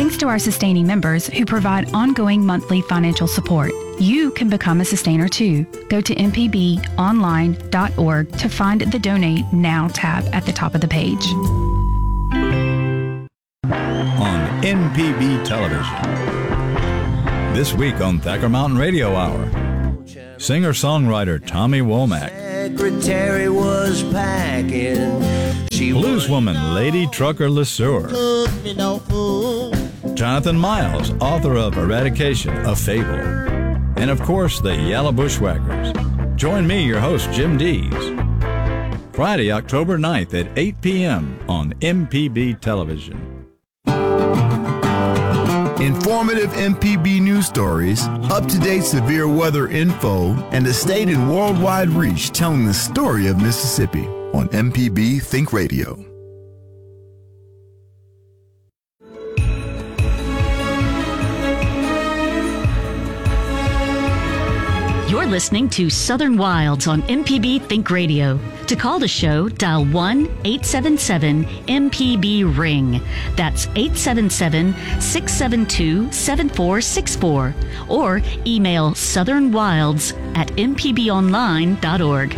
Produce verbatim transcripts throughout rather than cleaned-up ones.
Thanks to our sustaining members who provide ongoing monthly financial support. You can become a sustainer too. Go to m p b online dot org to find the Donate Now tab at the top of the page. On M P B Television. This week on Thacker Mountain Radio Hour, singer-songwriter Tommy Womack. Secretary was packing. She Blueswoman Lady Trucker LeSueur. Jonathan Miles, author of Eradication, a Fable. And of course, the Yellow Bushwhackers. Join me, your host, Jim Dees. Friday, October ninth at eight p.m. on M P B Television. Informative M P B news stories, up-to-date severe weather info, and a state and worldwide reach telling the story of Mississippi on M P B Think Radio. You're listening to Southern Wilds on M P B Think Radio. To call the show, dial one eight seven seven M P B ring. That's eight seven seven, six seven two, seven four six four. Or email southernwilds at m p b online dot org.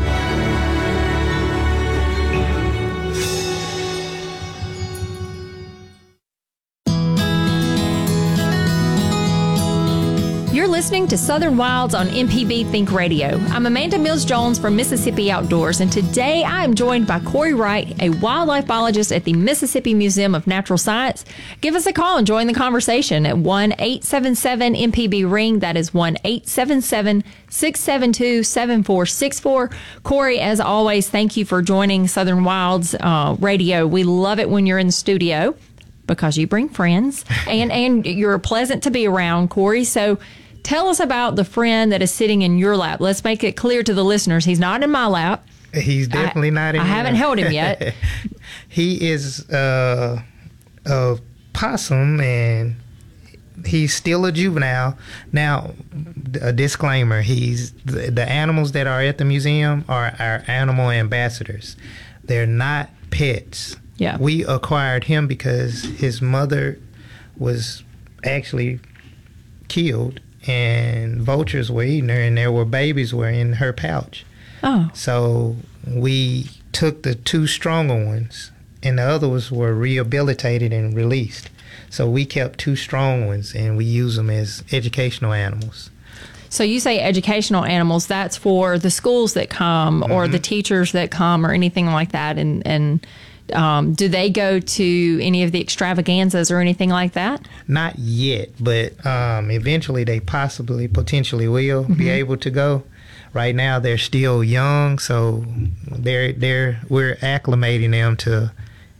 You're listening to Southern Wilds on M P B Think Radio. I'm Amanda Mills-Jones from Mississippi Outdoors, and today I am joined by Corey Wright, a wildlife biologist at the Mississippi Museum of Natural Science. Give us a call and join the conversation at one eight seven seven M P B ring. That is one eight seven seven, six seven two, seven four six four. Corey, as always, thank you for joining Southern Wilds uh, Radio. We love it when you're in the studio because you bring friends, and, and you're pleasant to be around, Corey. So tell us about the friend that is sitting in your lap. Let's make it clear to the listeners. He's not in my lap. He's definitely I, not in I your haven't lap. held him yet. He is uh, a possum, and he's still a juvenile. Now, a disclaimer, he's the, the animals that are at the museum are our animal ambassadors. They're not pets. Yeah. We acquired him because his mother was actually killed, and vultures were eating her, and there were babies were in her pouch. Oh. So we took the two stronger ones, and the other ones were rehabilitated and released. So we kept two strong ones, and we use them as educational animals. So you say educational animals, that's for the schools that come mm-hmm. or the teachers that come or anything like that. And, and um, do they go to any of the extravaganzas or anything like that? Not yet, but um, eventually they possibly, potentially will mm-hmm. be able to go. Right now they're still young, so they're they're we're acclimating them to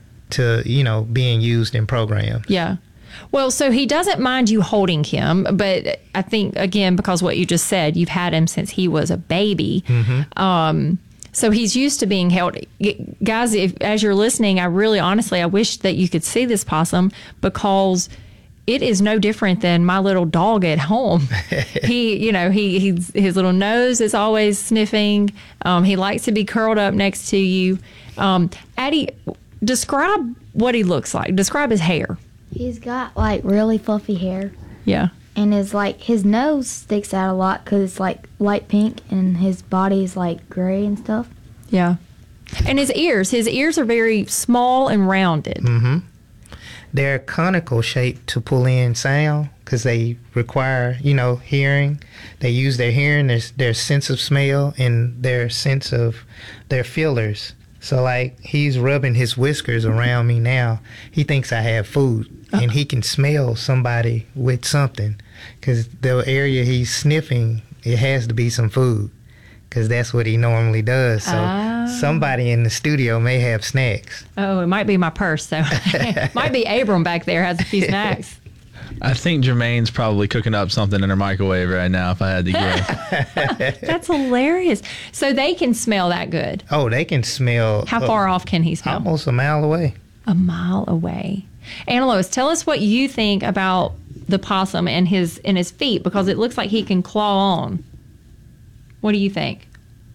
to you know being used in programs. Yeah. Well, so he doesn't mind you holding him, but I think, again, because what you just said, you've had him since he was a baby. Mm-hmm. Um, so he's used to being held. Guys, if, as you're listening, I really, honestly, I wish that you could see this possum because it is no different than my little dog at home. he, you know, he he's, his little nose is always sniffing. Um, he likes to be curled up next to you. Um, Addie, describe what he looks like. Describe his hair. He's got, like, really fluffy hair. Yeah. And his, like, his nose sticks out a lot because it's, like, light pink, and his body is, like, gray and stuff. Yeah. And his ears. His ears are very small and rounded. Mm-hmm. They're conical shaped to pull in sound because they require, you know, hearing. They use their hearing, their, their sense of smell, and their sense of their feelers. So, like, he's rubbing his whiskers around me now. He thinks I have food, and he can smell somebody with something because the area he's sniffing, it has to be some food because that's what he normally does. So Ah. somebody in the studio may have snacks. Oh, it might be my purse, so it might be Abram back there has a few snacks. I think Jermaine's probably cooking up something in her microwave right now, if I had to guess. That's hilarious. So they can smell that good. Oh, they can smell. How far off can he smell? Almost a mile away. A mile away. Anna Lois, tell us what you think about the possum and his and his feet, because it looks like he can claw on. What do you think?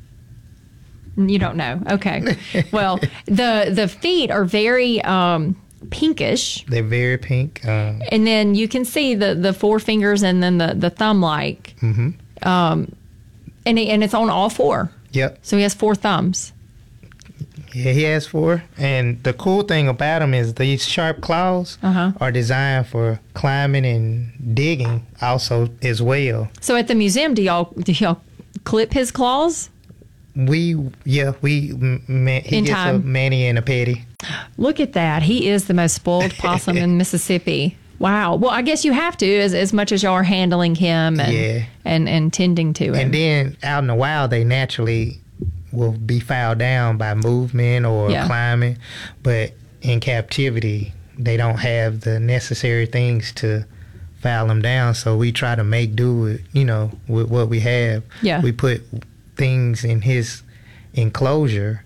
You don't know. Okay. Well, the the feet are very um, pinkish. They're very pink. Um, and then you can see the, the four fingers and then the, the thumb-like. Mm-hmm. Um, and, he, and it's on all four. Yep. So he has four thumbs. Yeah, he has four. And the cool thing about him is these sharp claws uh-huh. are designed for climbing and digging also as well. So at the museum, do y'all do y'all clip his claws? We, yeah, we, man, he In gets time. a mani and a petty. Look at that. He is the most spoiled possum in Mississippi. Wow. Well, I guess you have to as, as much as y'all are handling him and, Yeah. and, and tending to him. And then out in the wild, they naturally will be fouled down by movement or Yeah. climbing. But in captivity, they don't have the necessary things to foul them down. So we try to make do with, you know, with what we have. Yeah. We put things in his enclosure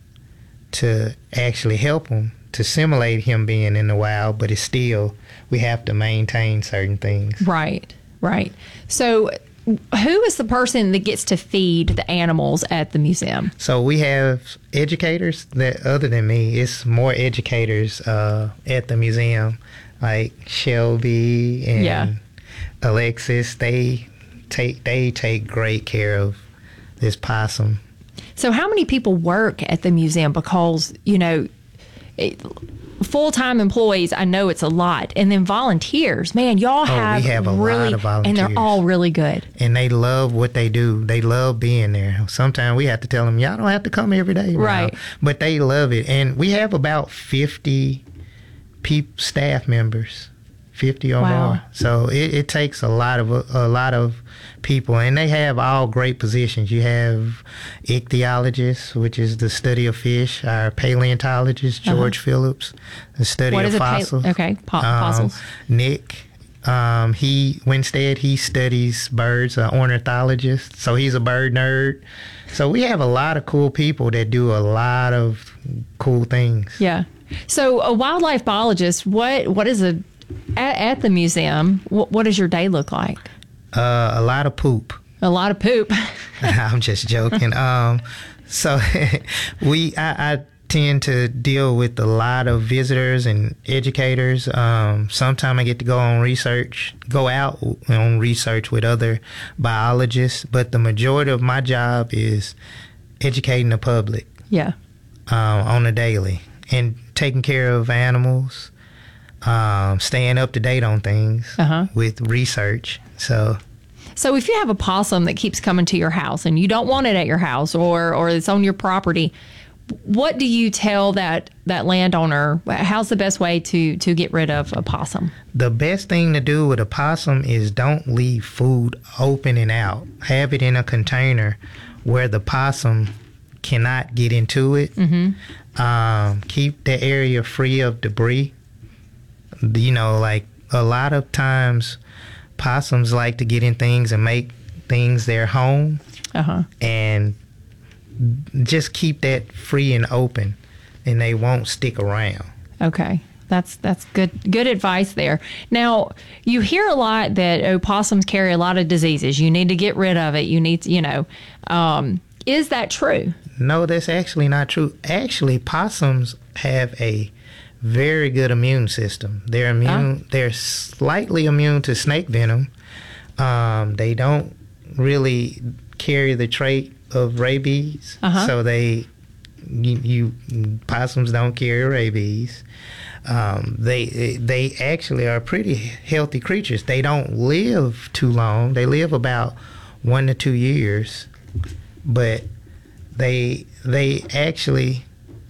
to actually help him, to simulate him being in the wild, but it's still, we have to maintain certain things. Right, right. So who is the person that gets to feed the animals at the museum? So we have educators that, other than me, it's more educators uh, at the museum, like Shelby and Yeah. Alexis. They take they take great care of this possum. So how many people work at the museum? Because, you know, it, full-time employees, I know it's a lot. And then volunteers, man, y'all have, we have a lot really, of and they're volunteers. all really good. And they love what they do. They love being there. Sometimes we have to tell them, y'all don't have to come every day. now." Right. But they love it. And we have about fifty peop staff members, fifty or Wow. more. So it, it takes a lot of a, a lot of people. And they have all great positions. You have ichthyologists, which is the study of fish. Our paleontologist, George Uh-huh. Phillips, the study What of is it? Pa- fossils. okay, po- Um, fossils. Nick, um, he Winstead, he studies birds, an ornithologist, so he's a bird nerd. So we have a lot of cool people that do a lot of cool things. Yeah. So a wildlife biologist, what what is a at, at the museum? What, what does your day look like? Uh, a lot of poop. A lot of poop. I'm just joking. um, so we, I, I tend to deal with a lot of visitors and educators. Um, sometimes I get to go on research, go out on research with other biologists, but the majority of my job is educating the public. Yeah. Um, on a daily and taking care of animals, um, staying up to date on things Uh-huh. with research. So. So if you have a possum that keeps coming to your house and you don't want it at your house or or it's on your property, what do you tell that that landowner? How's the best way to to get rid of a possum? The best thing to do with a possum is don't leave food open and out. Have it in a container where the possum cannot get into it. Mm-hmm. Um, keep the area free of debris. You know, like a lot of times possums like to get in things and make things their home. Uh-huh. And just keep that free and open and they won't stick around. Okay. That's that's good good advice there. Now, you hear a lot that opossums carry a lot of diseases. You need to get rid of it. You need to, you know, um, is that true? No, that's actually not true. Actually, possums have a very good immune system. They're immune. Oh. They're slightly immune to snake venom. Um, they don't really carry the trait of rabies, Uh-huh. so they you, you possums don't carry rabies. Um, they they actually are pretty healthy creatures. They don't live too long. They live about one to two years, but they they actually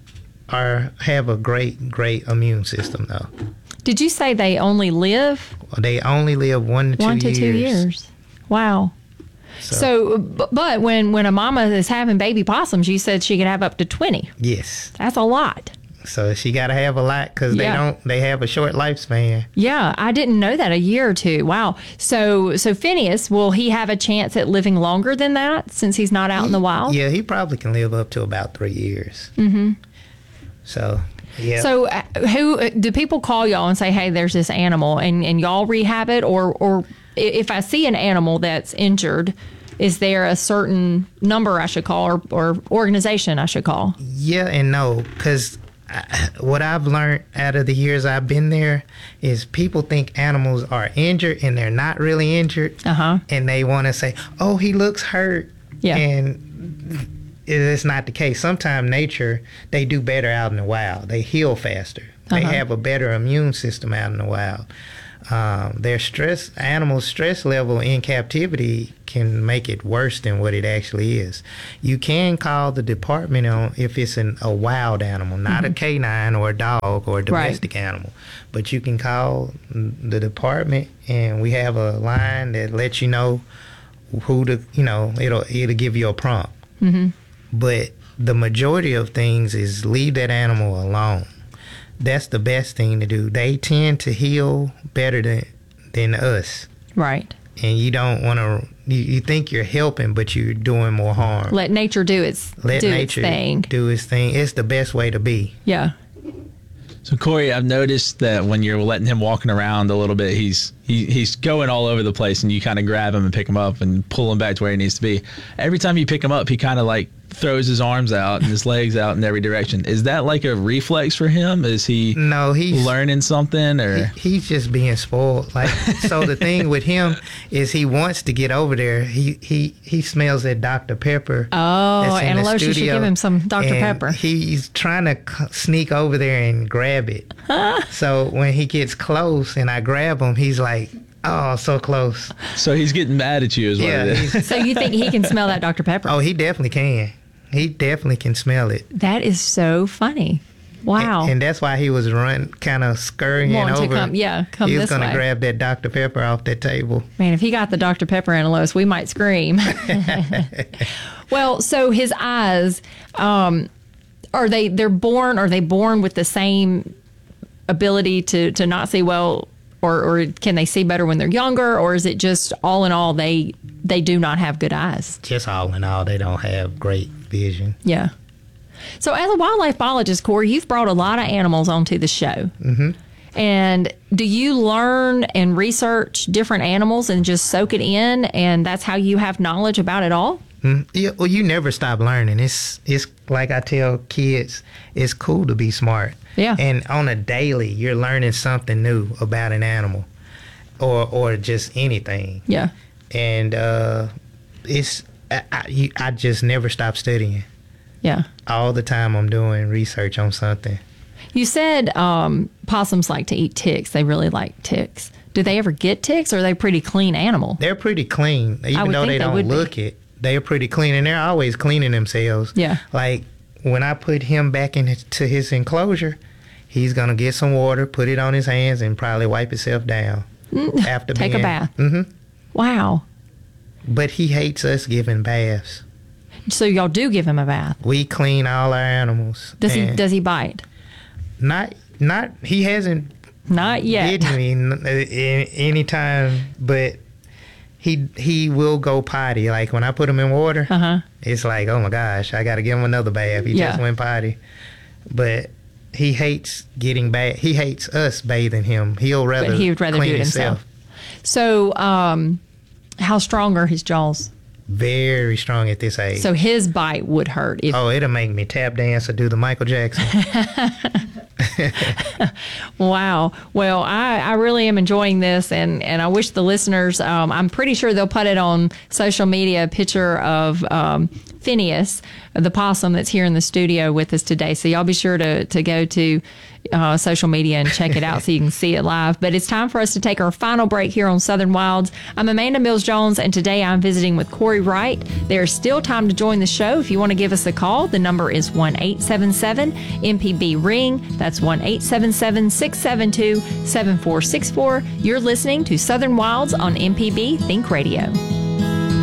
are have a great great immune system though. Did you say they only live They only live one to two one to years. two years? Wow. So, So, bu- but when when a mama is having baby possums, you said she could have up to twenty. yes, That's a lot. so she got to have a lot because they Yeah. don't. They have a short lifespan. Yeah, I didn't know that. A year or two. Wow. So, so Phineas, will he have a chance at living longer than that since he's not out in the wild? Yeah, he probably can live up to about three years. Mm-hmm. So, yeah. So, uh, who uh, do people call y'all and say, "Hey, there's this animal," and, and y'all rehab it, or or i- if I see an animal that's injured, is there a certain number I should call or, or organization I should call? Yeah and no, because I, what I've learned out of the years I've been there is people think animals are injured and they're not really injured. Uh-huh. And they want to say, oh, he looks hurt. Yeah. And it's not the case. Sometimes nature, they do better out in the wild. They heal faster. They Uh-huh. have a better immune system out in the wild. Um, their stress, animal stress level in captivity can make it worse than what it actually is. You can call the department on if it's an, a wild animal, not Mm-hmm. a canine or a dog or a domestic animal. But you can call the department, and we have a line that lets you know who to, you know, it'll it'll give you a prompt. Mm-hmm. But the majority of things is leave that animal alone. That's the best thing to do. They tend to heal better than than us. Right. And you don't want to. You, you think you're helping, but you're doing more harm. Let nature do its Let do nature its thing. do its thing. It's the best way to be. Yeah. So Corey, I've noticed that when you're letting him walking around a little bit, he's he, he's going all over the place, and you kind of grab him and pick him up and pull him back to where he needs to be. Every time you pick him up, he kind of like throws his arms out and his legs out in every direction. Is that like a reflex for him? Is he no, he's learning something, or he, he's just being spoiled? Like, so the thing with him is he wants to get over there. He he he smells that Doctor Pepper. Oh, that's in the Analocia should studio, give him some Doctor and Pepper. He's trying to c- sneak over there and grab it. So when he gets close and I grab him, he's like, oh, so close. So he's getting mad at you, is what Yeah, it is. he's- So you think he can smell that Doctor Pepper? Oh, he definitely can. He definitely can smell it. That is so funny. Wow. And, and that's why he was run, kind of scurrying Wanting to over. come- yeah, come He was this gonna way. grab that Doctor Pepper off that table. Man, if he got the Doctor Pepper Analosa, we might scream. Well, so his eyes, um, are they, they're born, are they born with the same ability to, to not see well, or, or can they see better when they're younger, or is it just all in all, they, they do not have good eyes? Just all in all, they don't have great vision. Yeah. So as a wildlife biologist, Corey, you've brought a lot of animals onto the show. Mm-hmm. And do you learn and research different animals and just soak it in, and that's how you have knowledge about it all? Mm, yeah, well, you never stop learning. It's it's like I tell kids, it's cool to be smart. Yeah. And on a daily, you're learning something new about an animal, or or just anything. Yeah. And uh, it's I, I, you- I just never stop studying. Yeah. All the time, I'm doing research on something. You said um, possums like to eat ticks. They really like ticks. Do they ever get ticks, or are they a pretty clean animal? They're pretty clean, even would though think they they don't would be. look it. They're pretty clean, and they're always cleaning themselves. Yeah. Like when I put him back into his enclosure, he's gonna get some water, put it on his hands, and probably wipe himself down after Take a being, bath. Mm-hmm. Wow. But he hates us giving baths. So y'all do give him a bath. We clean all our animals. Does he and does he bite? Not not he hasn't Not yet. bitten me n- a- anytime, but he he will go potty. Like when I put him in water, Uh-huh. it's like, oh my gosh, I got to give him another bath. He Yeah. just went potty. But he hates getting bath. He hates us bathing him. He'll rather But he would rather do clean it himself. So um, how strong are his jaws? Very strong at this age. So his bite would hurt. If, oh, it'll make me tap dance or do the Michael Jackson. Wow. Well, I, I really am enjoying this, and, and I wish the listeners, um, I'm pretty sure they'll put it on social media, a picture of um, Phineas, the possum that's here in the studio with us today. So y'all be sure to, to go to uh, social media and check it out so you can see it live. But it's time for us to take our final break here on Southern Wilds. I'm Amanda Mills-Jones, and today I'm visiting with Corey Wright. There's still time to join the show. If you want to give us a call, the number is one eight seven seven M P B ring. That's one eight seven seven, six seven two, seven four six four. You're listening to Southern Wilds on M P B Think Radio.